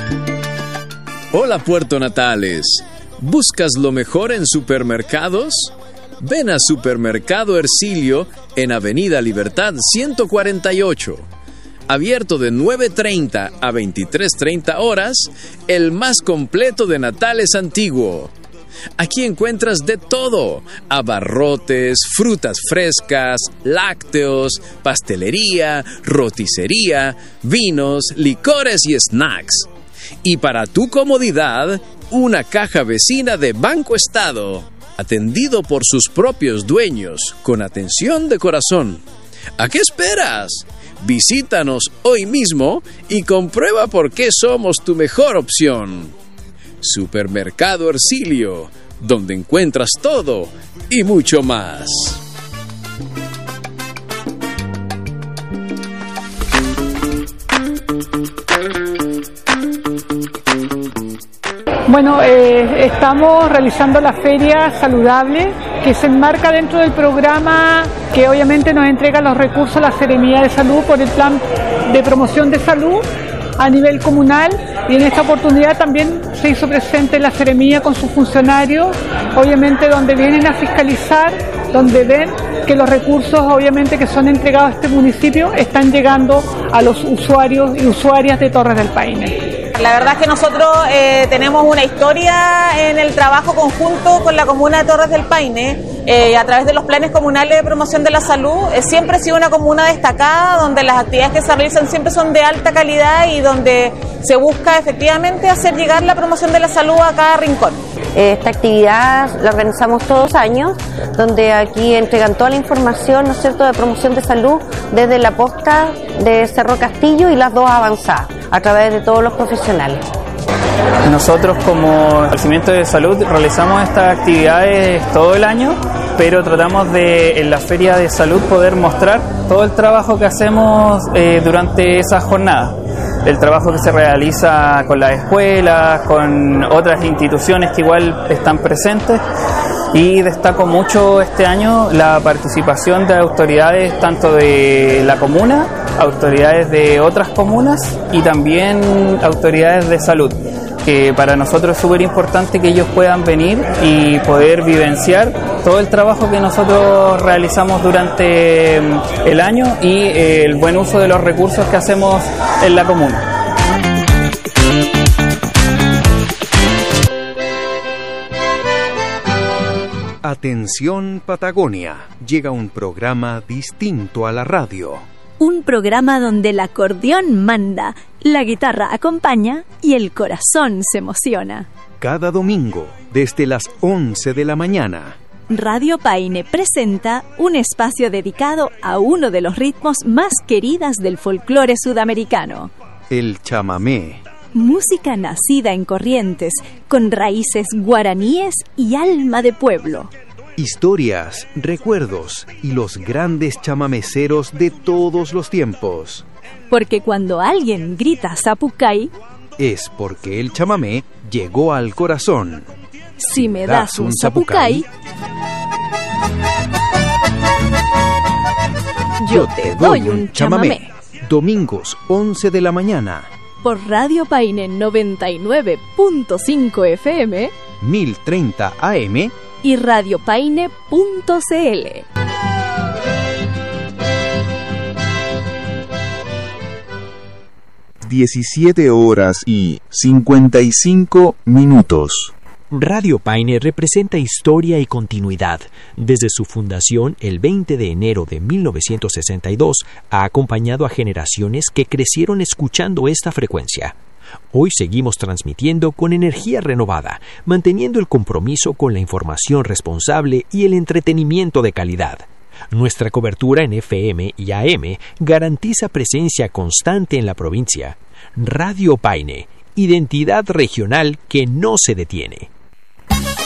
Hola Puerto Natales, ¿buscas lo mejor en supermercados? Ven a Supermercado Ercilio en Avenida Libertad 148. Abierto de 9:30 a 23:30 horas, el más completo de Natales antiguo. Aquí encuentras de todo: abarrotes, frutas frescas, lácteos, pastelería, roticería, vinos, licores y snacks. Y para tu comodidad, una caja vecina de Banco Estado, atendido por sus propios dueños, con atención de corazón. ¿A qué esperas? Visítanos hoy mismo y comprueba por qué somos tu mejor opción. Supermercado Ercilio, donde encuentras todo y mucho más. Bueno, estamos realizando la Feria Saludable, que se enmarca dentro del programa que obviamente nos entrega los recursos a la Seremía de Salud por el Plan de Promoción de Salud a nivel comunal, y en esta oportunidad también se hizo presente la Seremía con sus funcionarios, obviamente donde vienen a fiscalizar, donde ven que los recursos obviamente que son entregados a este municipio están llegando a los usuarios y usuarias de Torres del Paine. La verdad es que nosotros tenemos una historia en el trabajo conjunto con la comuna de Torres del Paine, a través de los planes comunales de promoción de la salud. Siempre ha sido una comuna destacada, donde las actividades que se realizan siempre son de alta calidad y donde se busca efectivamente hacer llegar la promoción de la salud a cada rincón. Esta actividad la organizamos todos los años, donde aquí entregan toda la información, ¿no es cierto?, de promoción de salud desde la posta de Cerro Castillo y las dos avanzadas, a través de todos los profesionales. Nosotros como establecimiento de salud realizamos estas actividades todo el año, pero tratamos de en la feria de salud poder mostrar todo el trabajo que hacemos durante esa jornada. El trabajo que se realiza con las escuelas, con otras instituciones que igual están presentes, y destaco mucho este año la participación de autoridades tanto de la comuna, autoridades de otras comunas y también autoridades de salud, que para nosotros es súper importante que ellos puedan venir y poder vivenciar todo el trabajo que nosotros realizamos durante el año y el buen uso de los recursos que hacemos en la comuna. Atención Patagonia, llega un programa distinto a la radio. Un programa donde el acordeón manda, la guitarra acompaña y el corazón se emociona. Cada domingo, desde las 11 de la mañana. Radio Paine presenta un espacio dedicado a uno de los ritmos más queridas del folclore sudamericano. El chamamé. Música nacida en Corrientes, con raíces guaraníes y alma de pueblo. Historias, recuerdos y los grandes chamameceros de todos los tiempos. Porque cuando alguien grita Zapucay, es porque el chamamé llegó al corazón. Si me das un Zapucay, yo te doy un chamamé. Domingos, 11 de la mañana. Por Radio Paine 99.5 FM, 1030 AM y radiopaine.cl. 17:55. Radio Paine representa historia y continuidad. Desde su fundación, el 20 de enero de 1962, ha acompañado a generaciones que crecieron escuchando esta frecuencia. Hoy seguimos transmitiendo con energía renovada, manteniendo el compromiso con la información responsable y el entretenimiento de calidad. Nuestra cobertura en FM y AM garantiza presencia constante en la provincia. Radio Paine, identidad regional que no se detiene.